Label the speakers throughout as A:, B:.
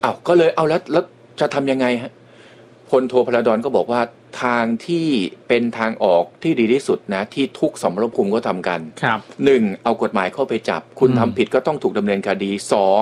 A: ก็เลยแล้วจะทำยังไงฮะพลโทพลดรก็บอกว่าทางที่เป็นทางออกที่ดีที่สุดนะที่ทุกสมรภูมิก็ทำกัน
B: ครับ
A: 1เอากฎหมายเข้าไปจับคุณทำผิดก็ต้องถูกดำเนินคดี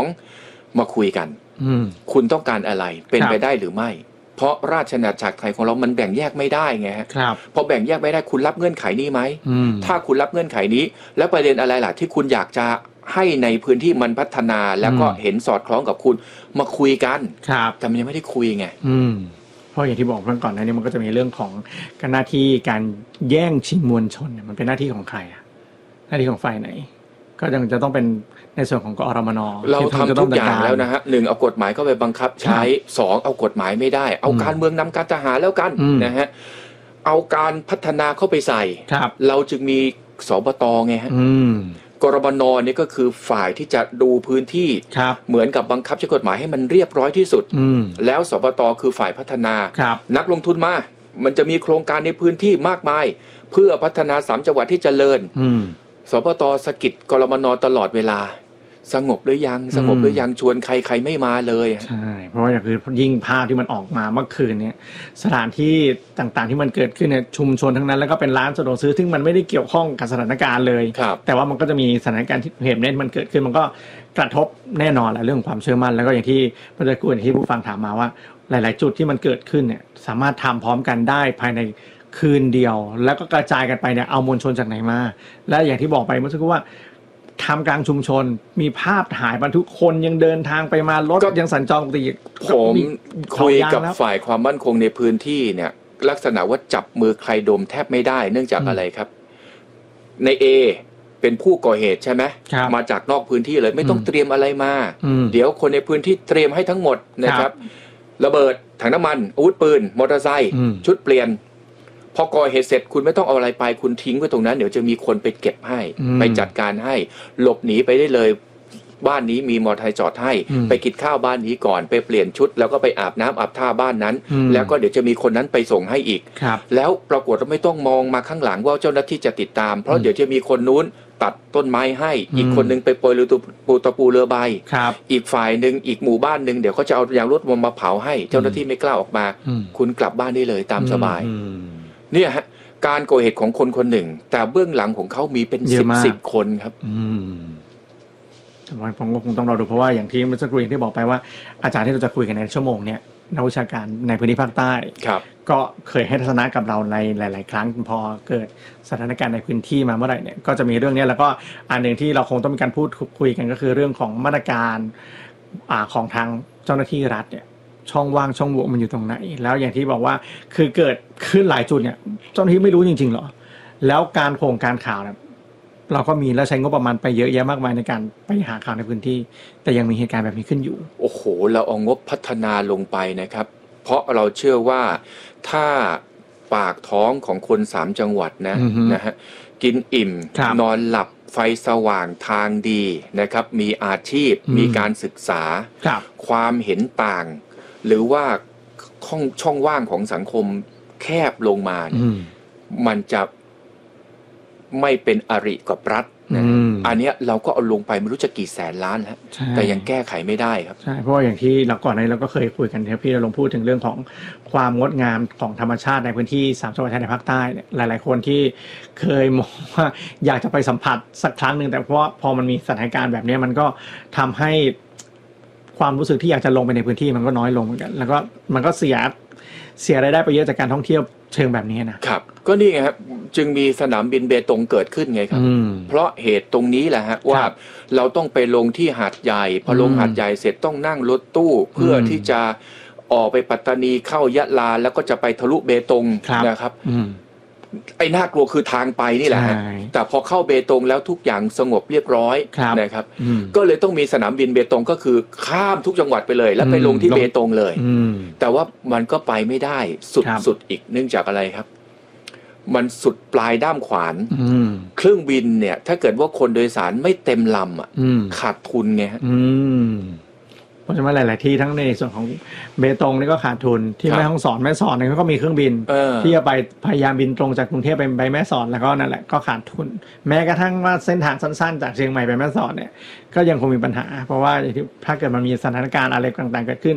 A: 2มาคุยกันคุณต้องการอะไรเป็นไปได้หรือไม่เพราะราชอาณาจักรไทยของเรามันแบ่งแยกไม่ได้ไงฮะพอแบ่งแยกไม่ได้คุณรับเงื่อนไขนี้ไหมถ้าคุณรับเงื่อนไขนี้แล้วประเด็นอะไรล่ะที่คุณอยากจะให้ในพื้นที่มันพัฒนาแล้วก็เห็นสอดคล้องกับคุณมาคุยกันแต่มันยังไม่ได้คุยไง
B: เพราะอย่างที่บอกเมื่อก่อนนี้มันก็จะมีเรื่องของการหน้าที่การแย่งชิงมวลชนเนี่ยมันเป็นหน้าที่ของใครอะหน้าที่ของฝ่ายไหนก็ยังจะต้องเป็นในส่วนของกอรมน.
A: เราทำทุกอย่างแล้วนะฮะ1เอากฎหมายเข้าไปบังคับใช้2เอากฎหมายไม่ได้เอาการเมืองนำการทหารแล้วกันนะฮะเอาการพัฒนาเข้าไปใส่เราจึงมีสบต.ไงฮะกรมน.นี่ก็คือฝ่ายที่จะดูพื้นที่เหมือนกับบังคับใช้กฎหมายให้มันเรียบร้อยที่สุดแล้วสบต.คือฝ่ายพัฒนานักลงทุนมามันจะมีโครงการในพื้นที่มากมายเพื่อพัฒนา3จังหวัดที่เจริญสบต.สกิดกรมน.ตลอดเวลาสงบหรือยังชวนใครไม่มาเลย
B: ใช่เพราะว่าอย่างคือยิ่งภาพที่มันออกมาเมื่อคืนเนี่ยสถานที่ต่างๆที่มันเกิดขึ้นเนี่ยชุมชนทั้งนั้นแล้วก็เป็นร้านสะดวกซื้อซึ่งมันไม่ได้เกี่ยวข้องกับสถานการณ์เลยแต่ว่ามันก็จะมีสถานการณ์ที่เหตุที่มันเกิดขึ้นมันก็กระทบแน่นอนแหละเรื่องความเชื่อมั่นแล้วก็อย่างที่เมื่อกี้ที่ผู้ฟังถามมาว่าหลายๆจุดที่มันเกิดขึ้นเนี่ยสามารถทำพร้อมกันได้ภายในคืนเดียวแล้วก็กระจายกันไปเนี่ยเอามวลชนจากไหนมาและอย่างที่บอกไปเมื่อสักครู่ว่าทำกลางชุมชนมีภาพถ่ายบรรทุกคนยังเดินทางไปมารถยังสัญจรปกติ
A: ผมคุยกับฝ่ายความมั่นคงในพื้นที่เนี่ยลักษณะว่าจับมือใครดมแทบไม่ได้เนื่องจากอะไรครับใน A เป็นผู้ก่อเหตุใช่ไหมมาจากนอกพื้นที่เลยไม่ต้องเตรียมอะไรมาเดี๋ยวคนในพื้นที่เตรียมให้ทั้งหมดนะครับระเบิดถังน้ำมันอาวุธปืนมอเตอร์ไซค์ชุดเปลี่ยนพอก่อเหตุเสร็จคุณไม่ต้องเอาอะไรไปคุณทิ้งไว้ตรงนั้นเดี๋ยวจะมีคนไปเก็บให้ไปจัดการให้หลบหนีไปได้เลยบ้านนี้มีมอเตอร์ไซค์จอดให้ไปกินข้าวบ้านนี้ก่อนไปเปลี่ยนชุดแล้วก็ไปอาบน้ำอาบท่าบ้านนั้นแล้วก็เดี๋ยวจะมีคนนั้นไปส่งให้อีกแล้วปรากฏว่าไม่ต้องมองมาข้างหลังว่าเจ้าหน้าที่จะติดตามเพราะเดี๋ยวจะมีคนนู้นตัดต้นไม้ให้อีกคนนึงไปโปรยตะปูเรือใบอีกฝ่ายนึงอีกหมู่บ้านนึงเดี๋ยวเขาจะเอายางรถมาเผาให้เจ้าหน้าที่ไม่กล้าออกมาคุณกลับบ้านได้เลยตามสบายเนี่ยฮะการก่อเหตุของคนคนหนึ่งแต่เบื้องหลังของเขามีเป็นสิบคนครับ
B: ผมก็คงต้องรอดูเพราะว่าอย่างที่เมื่อสักครู่ที่บอกไปว่าอาจารย์ที่เราจะคุยกันในชั่วโมงเนี่ยนักวิชาการในพื้นที่ภาคใต้ก็เคยให้ทัศนะกับเราในหลายๆครั้งพอเกิดสถานการณ์ในพื้นที่มาเมื่อไหร่เนี่ยก็จะมีเรื่องนี้แล้วก็อันหนึ่งที่เราคงต้องมีการพูดคุยกันก็คือเรื่องของมาตรการของทางเจ้าหน้าที่รัฐเนี่ยช่องว่างช่องโหว่มันอยู่ตรงไหนแล้วอย่างที่บอกว่าคือเกิดขึ้นหลายจุดเนี่ยเจ้าหน้าที่ไม่รู้จริงๆหรอแล้วการโครงการข่าวเนี่ยเราก็มีแล้วใช้งบประมาณไปเยอะแยะมากมายในการไปหาข่าวในพื้นที่แต่ยังมีเหตุการณ์แบบนี้ขึ้นอยู่
A: โอ้โหเราเอางบพัฒนาลงไปนะครับเพราะเราเชื่อว่าถ้าปากท้องของคน3จังหวัดนะฮะกินอิ่มนอนหลับไฟสว่างทางดีนะครับมีอาชีพมีการศึกษาความเห็นต่างหรือว่าช่องว่างของสังคมแคบลงมามันจะไม่เป็นอริกับรัฐนะอันนี้เราก็เอาลงไปไม่รู้จะกี่แสนล้านแล้วแต่ยังแก้ไขไม่ได้ครับ
B: ใช่เพราะอย่างที่เราก่อนนี้เราก็เคยคุยกันที่พี่เราลงพูดถึงเรื่องของความงดงามของธรรมชาติในพื้นที่3จังหวัดในภาคใต้เนี่ยหลายๆคนที่เคยมองว่าอยากจะไปสัมผัสสักครั้งนึงแต่เพราะพอมันมีสถานการณ์แบบนี้มันก็ทำให้ความรู้สึกที่อยากจะลงไปในพื้นที่มันก็น้อยลงเหมือนกันแล้วก็มันก็เสียรายได้ไปเยอะจากการท่องเที่ยวเชิงแบบนี้
A: นะครับก็นี่ไงครับจึงมีสนามบินเบตงเกิดขึ้นไงครับเพราะเหตุตรงนี้แหละฮะว่าเราต้องไปลงที่หาดใหญ่พอลงหาดใหญ่เสร็จต้องนั่งรถตู้เพื่อที่จะออกไปปัตตานีเข้ายะลาแล้วก็จะไปทะลุเบตงนะครับไอ้น่ากลัวคือทางไปนี่แหละแต่พอเข้าเบตงแล้วทุกอย่างสงบเรียบร้อยนะครับก็เลยต้องมีสนามบินเบตงก็คือข้ามทุกจังหวัดไปเลยแล้วไปลงที่เบตงเลยแต่ว่ามันก็ไปไม่ได้สุดอีกเนื่องจากอะไรครับมันสุดปลายด้ามขวานเครื่องบินเนี่ยถ้าเกิดว่าคนโดยสารไม่เต็มลำขาดทุนไงฮะ
B: เพราะฉะนั้นหลายๆที่ทั้งในส่วนของเบตงนี่ก็ขาดทุนที่แม่ฮ่องสอนแม่สอดเนี่ยก็มีเครื่องบินที่จะไปพยายามบินตรงจากกรุงเทพไปแม่สอดแล้วก็นั่นแหละก็ขาดทุนแม้กระทั่งว่าเส้นทางสั้นๆจากเชียงใหม่ไปแม่สอดเนี่ยก็ยังคงมีปัญหาเพราะว่าถ้าเกิดมันมีสถานการณ์อะไรต่างๆเกิดขึ้น